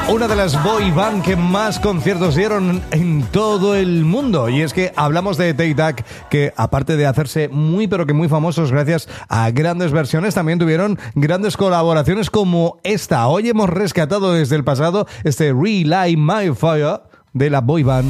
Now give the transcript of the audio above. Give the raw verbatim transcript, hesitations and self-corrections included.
una de las boy band que más conciertos dieron en todo el mundo. Y es que hablamos de Take That, que aparte de hacerse muy pero que muy famosos gracias a grandes versiones, también tuvieron grandes colaboraciones como esta. Hoy hemos rescatado desde el pasado este Relight My Fire de la boy band